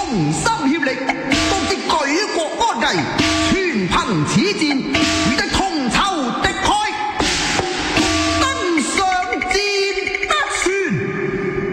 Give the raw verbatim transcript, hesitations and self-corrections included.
同心協力，導致舉國安危。